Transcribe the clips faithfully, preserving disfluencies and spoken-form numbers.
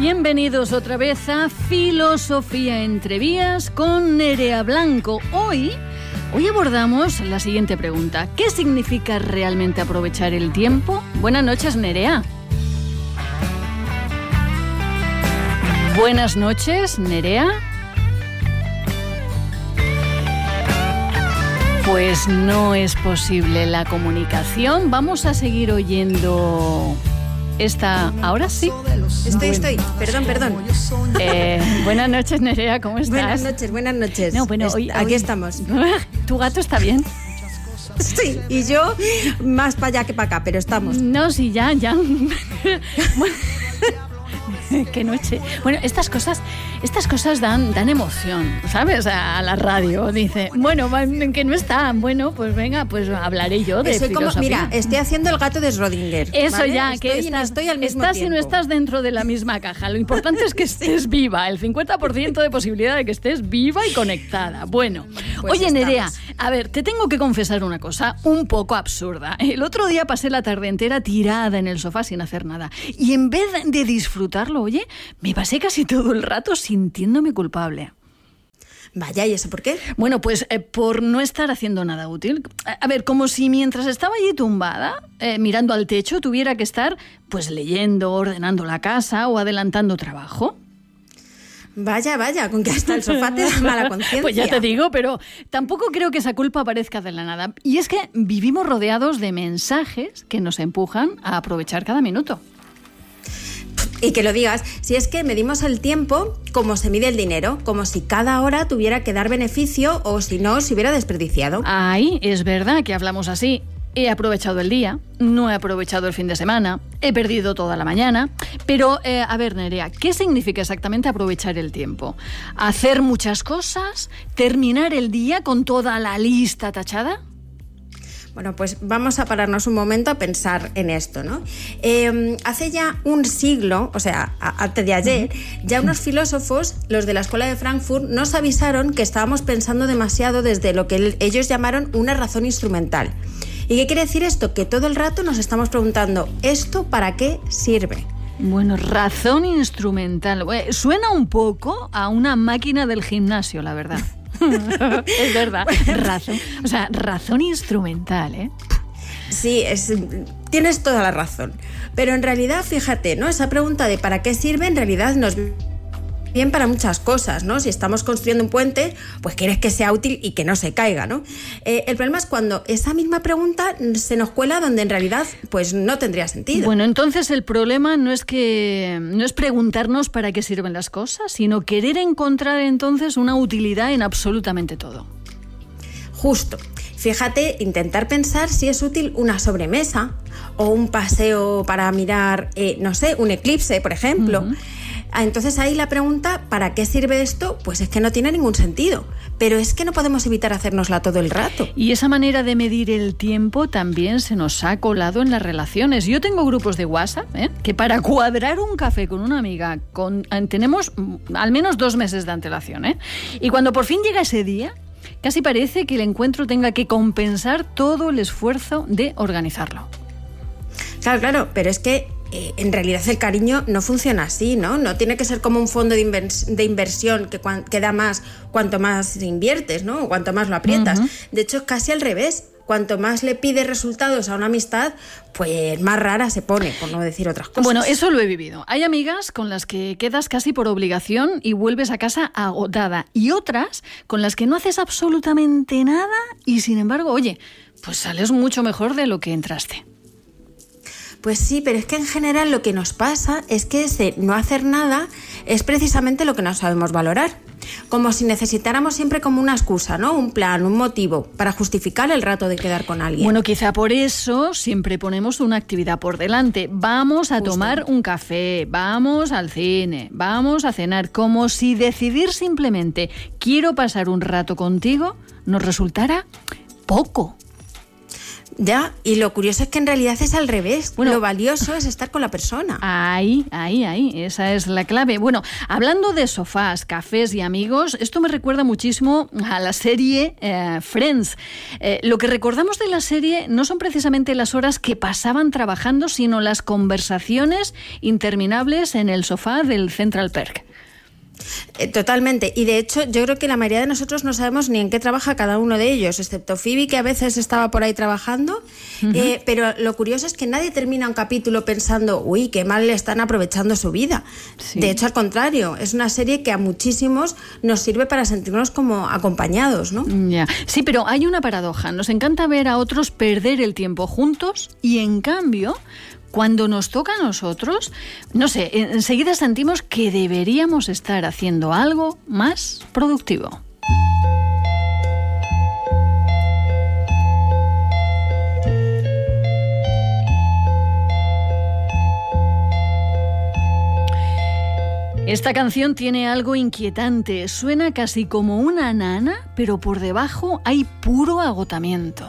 Bienvenidos otra vez a Filosofía entre Vías con Nerea Blanco. Hoy, hoy abordamos la siguiente pregunta. ¿Qué significa realmente aprovechar el tiempo? Buenas noches, Nerea. Buenas noches, Nerea. Pues no es posible la comunicación. Vamos a seguir oyendo esta... ¿Ahora sí? Estoy, estoy. Perdón, perdón. Eh, buenas noches, Nerea. ¿Cómo estás? Buenas noches, buenas noches. No, bueno, hoy, Aquí hoy... estamos. ¿Tu gato está bien? Sí, y yo más para allá que para acá, pero estamos. No, sí, ya, ya. Bueno, qué noche. Bueno, estas cosas, estas cosas dan, dan emoción, ¿sabes? A la radio. Dice, bueno, que no están. Bueno, pues venga, pues hablaré yo de Soy filosofía. Como, mira, estoy haciendo el gato de Schrödinger. Eso ¿vale? ya, estoy, que estás, estoy al mismo estás tiempo. y no estás dentro de la misma caja. Lo importante es que estés viva. El cincuenta por ciento de posibilidad de que estés viva y conectada. Bueno, pues oye, estamos. Nerea, a ver, te tengo que confesar una cosa un poco absurda. El otro día pasé la tarde entera tirada en el sofá sin hacer nada. Y en vez de disfrutarlo, oye, me pasé casi todo el rato sintiéndome culpable. Vaya, ¿y eso por qué? Bueno, pues eh, por no estar haciendo nada útil. A ver, como si mientras estaba allí tumbada, eh, mirando al techo, tuviera que estar pues leyendo, ordenando la casa o adelantando trabajo. Vaya, vaya, con que hasta el sofá te da mala conciencia. Pues ya te digo, pero tampoco creo que esa culpa aparezca de la nada. Y es que vivimos rodeados de mensajes que nos empujan a aprovechar cada minuto. Y que lo digas, si es que medimos el tiempo como se mide el dinero, como si cada hora tuviera que dar beneficio o si no, se hubiera desperdiciado. Ay, es verdad que hablamos así. He aprovechado el día, no he aprovechado el fin de semana, he perdido toda la mañana. Pero, eh, a ver, Nerea, ¿qué significa exactamente aprovechar el tiempo? ¿Hacer muchas cosas? ¿Terminar el día con toda la lista tachada? Bueno, pues vamos a pararnos un momento a pensar en esto, ¿no? Eh, hace ya un siglo, o sea, a, antes de ayer, ya unos filósofos, los de la Escuela de Frankfurt, nos avisaron que estábamos pensando demasiado desde lo que el, ellos llamaron una razón instrumental. ¿Y qué quiere decir esto? Que todo el rato nos estamos preguntando, ¿esto para qué sirve? Bueno, razón instrumental. Suena un poco a una máquina del gimnasio, la verdad. Es verdad, razón, o sea, razón instrumental, ¿eh? Sí, es, tienes toda la razón. Pero en realidad, fíjate, ¿no? Esa pregunta de ¿para qué sirve? En realidad nos bien para muchas cosas, ¿no? Si estamos construyendo un puente, pues quieres que sea útil y que no se caiga, ¿no? Eh, el problema es cuando esa misma pregunta se nos cuela donde en realidad pues no tendría sentido. Bueno, entonces el problema no es que no es preguntarnos para qué sirven las cosas, sino querer encontrar entonces una utilidad en absolutamente todo. Justo. Fíjate, intentar pensar si es útil una sobremesa o un paseo para mirar, eh, no sé, un eclipse, por ejemplo. Uh-huh. Entonces ahí la pregunta, ¿para qué sirve esto? Pues es que no tiene ningún sentido. Pero es que no podemos evitar hacérnosla todo el rato. Y esa manera de medir el tiempo también se nos ha colado en las relaciones. Yo tengo grupos de WhatsApp, ¿eh? que para cuadrar un café con una amiga con, tenemos al menos dos meses de antelación. ¿eh? Y cuando por fin llega ese día, casi parece que el encuentro tenga que compensar todo el esfuerzo de organizarlo. Claro, claro, pero es que Eh, en realidad el cariño no funciona así, ¿no? No tiene que ser como un fondo de, invers- de inversión que, cuan- que da más cuanto más inviertes, ¿no? O cuanto más lo aprietas. Uh-huh. De hecho, es casi al revés. Cuanto más le pides resultados a una amistad, pues más rara se pone, por no decir otras cosas. Bueno, eso lo he vivido. Hay amigas con las que quedas casi por obligación y vuelves a casa agotada. Y otras con las que no haces absolutamente nada y, sin embargo, oye, pues sales mucho mejor de lo que entraste. Pues sí, pero es que en general lo que nos pasa es que ese no hacer nada es precisamente lo que no sabemos valorar. Como si necesitáramos siempre como una excusa, ¿no? Un plan, un motivo para justificar el rato de quedar con alguien. Bueno, quizá por eso siempre ponemos una actividad por delante. Vamos a Justo. tomar un café, vamos al cine, vamos a cenar, como si decidir simplemente quiero pasar un rato contigo nos resultara poco. Ya, y lo curioso es que en realidad es al revés. Bueno, lo valioso es estar con la persona. Ahí, ahí, ahí, esa es la clave. Bueno, hablando de sofás, cafés y amigos, esto me recuerda muchísimo a la serie eh, Friends. Eh, lo que recordamos de la serie no son precisamente las horas que pasaban trabajando, sino las conversaciones interminables en el sofá del Central Perk. Eh, totalmente, y de hecho yo creo que la mayoría de nosotros no sabemos ni en qué trabaja cada uno de ellos, excepto Phoebe, que a veces estaba por ahí trabajando, uh-huh. eh, pero lo curioso es que nadie termina un capítulo pensando, uy, qué mal le están aprovechando su vida. Sí. De hecho, al contrario, es una serie que a muchísimos nos sirve para sentirnos como acompañados, ¿no? Yeah. Sí, pero hay una paradoja, nos encanta ver a otros perder el tiempo juntos y en cambio... cuando nos toca a nosotros, no sé, enseguida sentimos que deberíamos estar haciendo algo más productivo. Esta canción tiene algo inquietante, suena casi como una nana, pero por debajo hay puro agotamiento.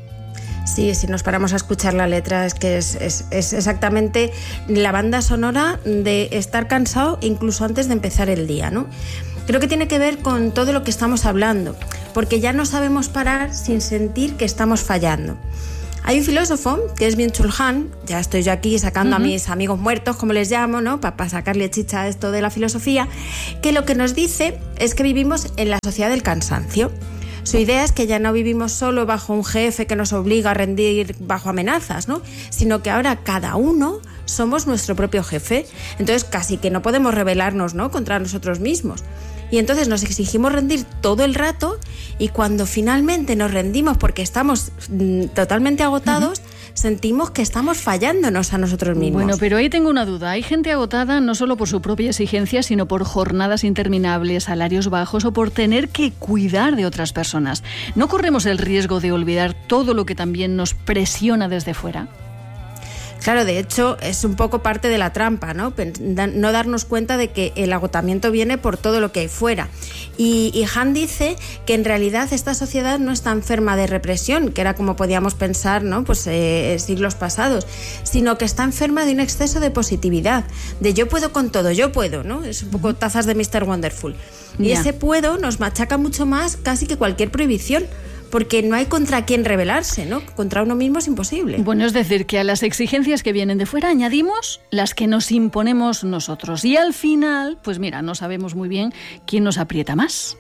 Sí, si nos paramos a escuchar la letra es que es, es, es exactamente la banda sonora de estar cansado incluso antes de empezar el día, ¿no? Creo que tiene que ver con todo lo que estamos hablando, porque ya no sabemos parar sin sentir que estamos fallando. Hay un filósofo, que es Byung-Chul Han, ya estoy yo aquí sacando uh-huh. a mis amigos muertos, como les llamo, ¿no? Para pa sacarle chicha a esto de la filosofía, que lo que nos dice es que vivimos en la sociedad del cansancio. Su idea es que ya no vivimos solo bajo un jefe que nos obliga a rendir bajo amenazas, ¿no? Sino que ahora cada uno somos nuestro propio jefe. Entonces casi que no podemos rebelarnos, ¿no?, contra nosotros mismos. Y entonces nos exigimos rendir todo el rato y cuando finalmente nos rendimos porque estamos mm, totalmente agotados, uh-huh. sentimos que estamos fallándonos a nosotros mismos. Bueno, pero ahí tengo una duda. Hay gente agotada no solo por su propia exigencia, sino por jornadas interminables, salarios bajos o por tener que cuidar de otras personas. ¿No corremos el riesgo de olvidar todo lo que también nos presiona desde fuera? Claro, de hecho, es un poco parte de la trampa, ¿no? No darnos cuenta de que el agotamiento viene por todo lo que hay fuera. Y, y Han dice que en realidad esta sociedad no está enferma de represión, que era como podíamos pensar, ¿no?, pues eh, siglos pasados, sino que está enferma de un exceso de positividad, de yo puedo con todo, yo puedo, ¿no? Es un poco tazas de mister Wonderful. Y yeah. ese puedo nos machaca mucho más casi que cualquier prohibición, porque no hay contra quién rebelarse, ¿no? Contra uno mismo es imposible. Bueno, es decir, que a las exigencias que vienen de fuera añadimos las que nos imponemos nosotros. Y al final, pues mira, no sabemos muy bien quién nos aprieta más.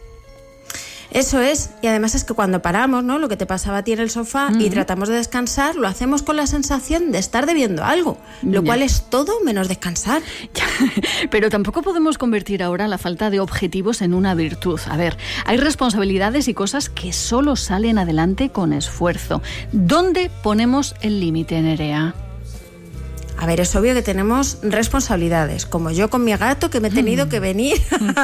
Eso es, y además es que cuando paramos, ¿no?, lo que te pasaba a ti en el sofá, uh-huh. y tratamos de descansar, lo hacemos con la sensación de estar debiendo algo, lo ya. cual es todo menos descansar. Ya. Pero tampoco podemos convertir ahora la falta de objetivos en una virtud. A ver, hay responsabilidades y cosas que solo salen adelante con esfuerzo. ¿Dónde ponemos el límite, Nerea? A ver, es obvio que tenemos responsabilidades, como yo con mi gato, que me he tenido que venir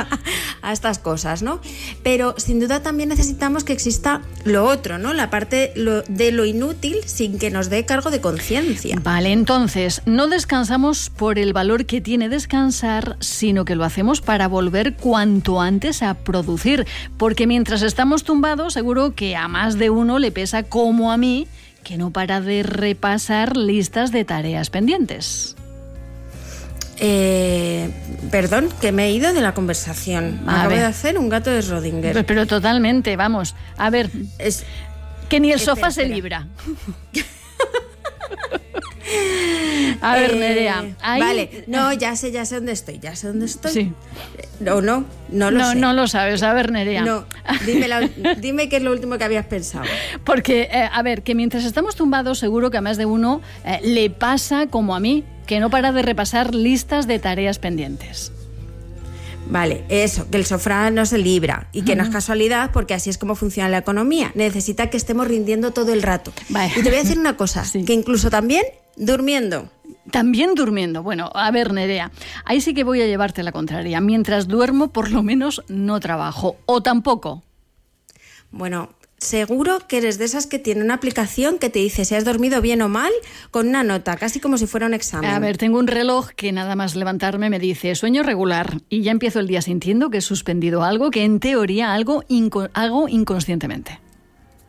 a estas cosas, ¿no? Pero sin duda también necesitamos que exista lo otro, ¿no? La parte de lo inútil sin que nos dé cargo de conciencia. Vale, entonces, no descansamos por el valor que tiene descansar, sino que lo hacemos para volver cuanto antes a producir, porque mientras estamos tumbados, seguro que a más de uno le pesa como a mí, que no para de repasar listas de tareas pendientes. Eh, perdón, que me he ido de la conversación. Me acabo de hacer un gato de Schrödinger. Pero, pero totalmente, vamos. A ver, es, que ni el espera, sofá espera. se libra. A ver, eh, Nerea. ¿hay? Vale, no, ya sé, ya sé dónde estoy, ya sé dónde estoy. Sí. No, no, no lo no, sé. No lo sabes, a ver, Nerea. No, dime, la, dime qué es lo último que habías pensado. Porque, eh, a ver, que mientras estamos tumbados, seguro que a más de uno eh, le pasa como a mí, que no para de repasar listas de tareas pendientes. Vale, eso, que el sofá no se libra y que uh-huh. no es casualidad porque así es como funciona la economía. Necesita que estemos rindiendo todo el rato. Vale. Y te voy a decir una cosa, sí. que incluso también durmiendo. También durmiendo. Bueno, a ver, Nerea, ahí sí que voy a llevarte la contraria. Mientras duermo, por lo menos no trabajo. O tampoco. Bueno, seguro que eres de esas que tiene una aplicación que te dice si has dormido bien o mal con una nota, casi como si fuera un examen. A ver, tengo un reloj que nada más levantarme me dice sueño regular y ya empiezo el día sintiendo que he suspendido algo que en teoría algo inco- hago inconscientemente.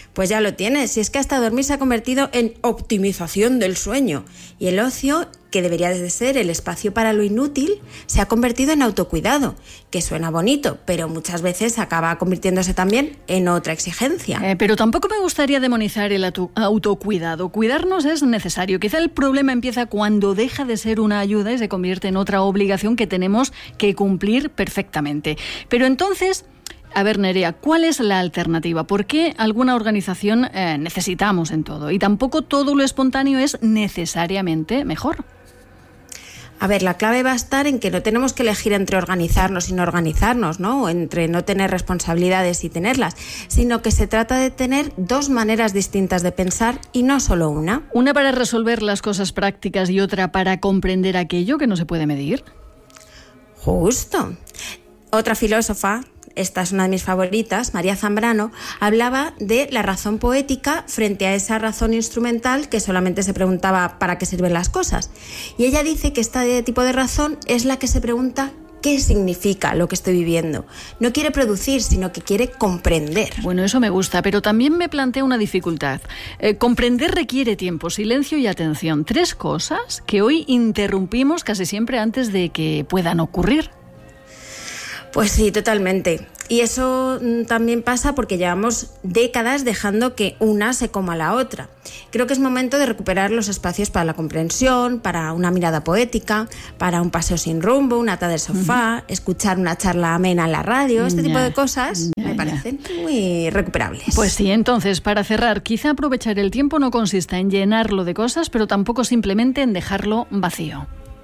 Pues ya lo tienes, si es que hasta dormir se ha convertido en optimización del sueño. Y el ocio, que debería de ser el espacio para lo inútil, se ha convertido en autocuidado, que suena bonito, pero muchas veces acaba convirtiéndose también en otra exigencia. Eh, pero tampoco me gustaría demonizar el auto- autocuidado. Cuidarnos es necesario. Quizá el problema empieza cuando deja de ser una ayuda y se convierte en otra obligación que tenemos que cumplir perfectamente. Pero entonces... A ver, Nerea, ¿cuál es la alternativa? ¿Por qué alguna organización eh, necesitamos en todo? Y tampoco todo lo espontáneo es necesariamente mejor. A ver, la clave va a estar en que no tenemos que elegir entre organizarnos y no organizarnos, ¿no? O entre no tener responsabilidades y tenerlas, sino que se trata de tener dos maneras distintas de pensar y no solo una. Una para resolver las cosas prácticas y otra para comprender aquello que no se puede medir. Justo. Otra filósofa, esta es una de mis favoritas, María Zambrano, hablaba de la razón poética frente a esa razón instrumental que solamente se preguntaba ¿para qué sirven las cosas? Y ella dice que este tipo de razón es la que se pregunta ¿qué significa lo que estoy viviendo? No quiere producir, sino que quiere comprender. Bueno, eso me gusta, pero también me plantea una dificultad. Eh, comprender requiere tiempo, silencio y atención. Tres cosas que hoy interrumpimos casi siempre antes de que puedan ocurrir. Pues sí, totalmente. Y eso también pasa porque llevamos décadas dejando que una se coma a la otra. Creo que es momento de recuperar los espacios para la comprensión, para una mirada poética, para un paseo sin rumbo, una tarde del sofá, uh-huh. escuchar una charla amena en la radio. Este ya, tipo de cosas ya, me parecen ya. muy recuperables. Pues sí, entonces, para cerrar, quizá aprovechar el tiempo no consista en llenarlo de cosas, pero tampoco simplemente en dejarlo vacío.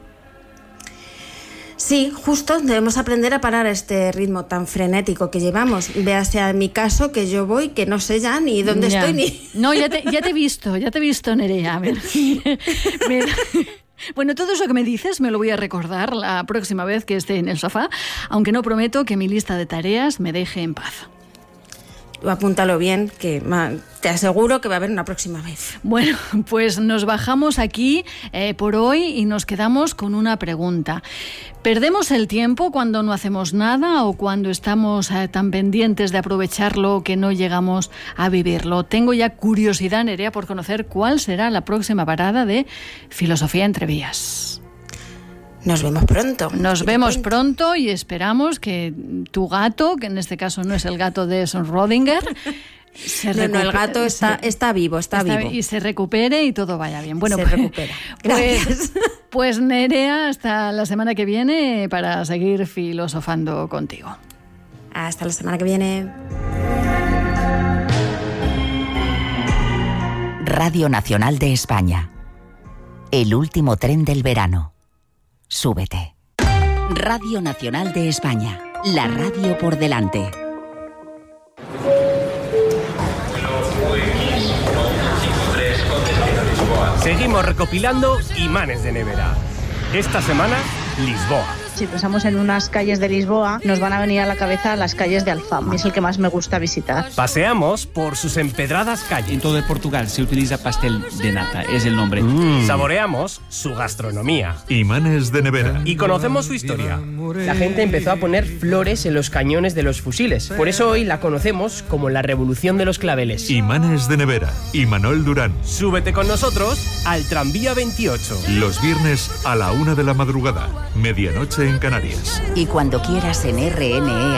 Sí, justo, debemos aprender a parar este ritmo tan frenético que llevamos. Véase en mi caso que yo voy, que no sé ya ni dónde ya. estoy ni... No, ya te, ya te he visto, ya te he visto, Nerea. A ver. Mira. Bueno, todo eso que me dices me lo voy a recordar la próxima vez que esté en el sofá, aunque no prometo que mi lista de tareas me deje en paz. Apúntalo bien, que te aseguro que va a haber una próxima vez. Bueno, pues nos bajamos aquí eh, por hoy y nos quedamos con una pregunta. ¿Perdemos el tiempo cuando no hacemos nada o cuando estamos eh, tan pendientes de aprovecharlo que no llegamos a vivirlo? Tengo ya curiosidad, Nerea, por conocer cuál será la próxima parada de Filosofía entre Vías. Nos vemos pronto. Nos vemos pronto y esperamos que tu gato, que en este caso no es el gato de Schrödinger, se no, no, el gato está, está vivo, está, está vivo. Y se recupere y todo vaya bien. Bueno, se pues, recupera. Gracias. Pues, pues Nerea, hasta la semana que viene para seguir filosofando contigo. Hasta la semana que viene. Radio Nacional de España. El último tren del verano. Súbete. Radio Nacional de España. La radio por delante. Seguimos recopilando imanes de nevera. Esta semana, Lisboa. Si pensamos en unas calles de Lisboa, nos van a venir a la cabeza las calles de Alfama. Es el que más me gusta visitar. Paseamos por sus empedradas calles. En todo Portugal se utiliza pastel de nata, es el nombre. Mm. Saboreamos su gastronomía. Imanes de nevera. Y conocemos su historia. La gente empezó a poner flores en los cañones de los fusiles. Por eso hoy la conocemos como la Revolución de los Claveles. Imanes de nevera. Imanol Durán. Súbete con nosotros al tranvía veintiocho. Los viernes a la una de la madrugada. Medianoche en Canarias. Y cuando quieras en R N E